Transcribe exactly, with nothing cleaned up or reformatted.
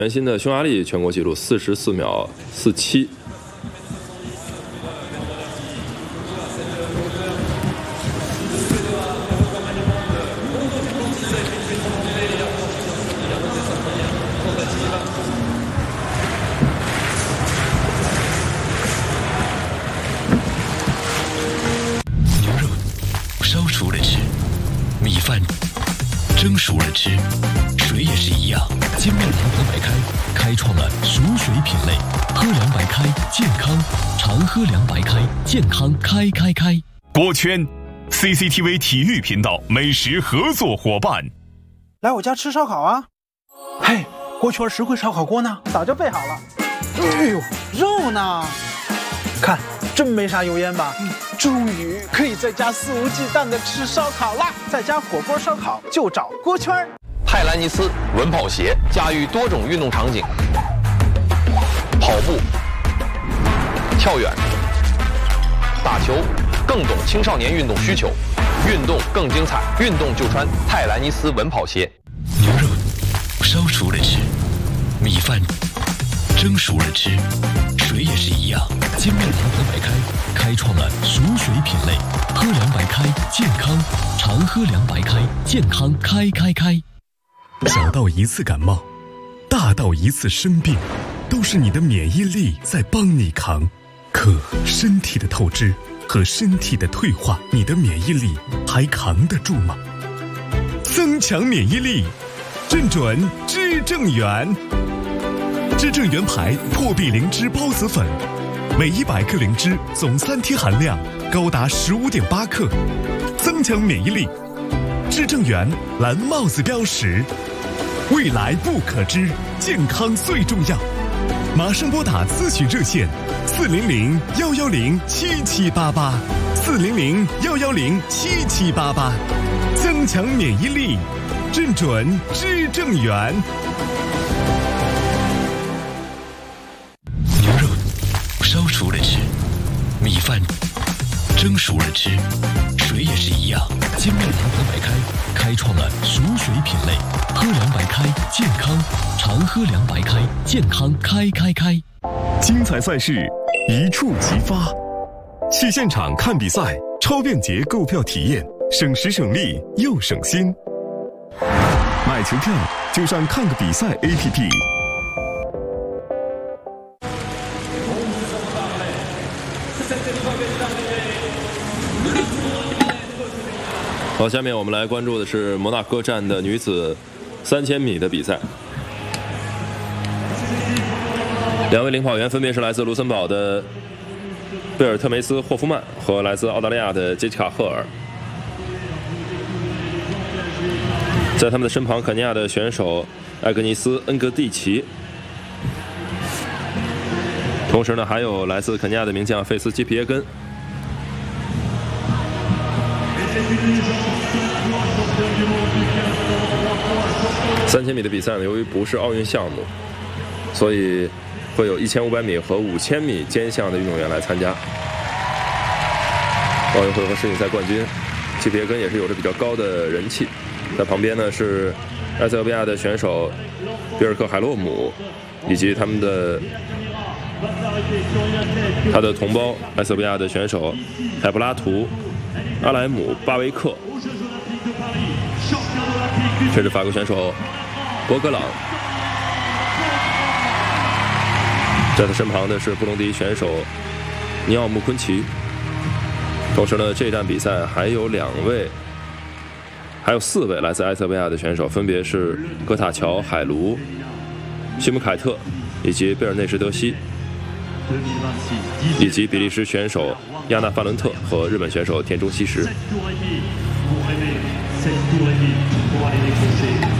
全新的匈牙利全国纪录四十四秒四七。 烧熟了吃，米饭蒸熟了吃，水也是一样。精妙堂堂白开，开创了熟水品类。喝凉白开，健康，常喝凉白开，健康开开开。 锅圈 ，C C T V 体育频道美食合作伙伴。 来我家吃烧烤啊！嘿，锅圈实惠烧烤锅呢？早就备好了。哎呦，肉呢？看，真没啥油烟吧？嗯 终于可以在家肆无忌惮地吃烧烤啦！在家火锅烧烤就找锅圈儿。 泰兰尼斯稳跑鞋驾驭多种运动场景，跑步、跳远、打球，更懂青少年运动需求，运动更精彩，运动就穿泰兰尼斯稳跑鞋。 牛肉烧熟了吃，米饭蒸熟了吃，水也是一样。精妙堂堂白开，开创了熟水品类。喝凉白开，健康，常喝凉白开，健康开开开。 小到一次感冒，大到一次生病，都是你的免疫力在帮你扛。可身体的透支和身体的退化，你的免疫力还扛得住吗？增强免疫力，正准知正元。知正元牌破壁灵芝孢子粉，每一百克灵芝总三贴含量高达十五点八克，增强免疫力。知正元蓝帽子标识，未来不可知，健康最重要。马上拨打咨询热线四零零幺幺零七七八八，四零零幺幺零七七八八，增强免疫力，正准知正元。 牛肉烧熟了吃，米饭蒸熟了吃，水也是一样。精妙堂堂白开，开创了熟水品类。喝凉白开，健康，常喝凉白开，健康开开开。 精彩赛事一触即发，去现场看比赛，超便捷购票体验，省时省力又省心。买球票就上看个比赛 A P P。 好，下面我们来关注的是摩纳哥站的女子三千米的比赛。两位领跑员分别是来自卢森堡的贝尔特梅斯·霍夫曼和来自澳大利亚的杰西卡·赫尔。在他们的身旁，肯尼亚的选手艾格尼斯·恩格蒂奇。同时呢，还有来自肯尼亚的名将费斯基皮耶根。三千米的比赛呢，由于不是奥运项目，所以会有一千五百米和五千米间项的运动员来参加。奥运会和世锦赛冠军基皮耶根也是有着比较高的人气。在旁边呢是埃塞俄比亚的选手比尔克海洛姆，以及他们的他的同胞埃塞俄比亚的选手海布拉图、阿莱姆、巴维克，甚至法国选手博格朗。在他身旁的是布隆迪选手尼奥穆昆奇。同时呢，这站比赛还有两位，还有四位来自埃塞俄比亚的选手，分别是戈塔乔、海卢、西姆凯特以及贝尔内什德西，以及比利时选手亚纳范伦特和日本选手田中希实。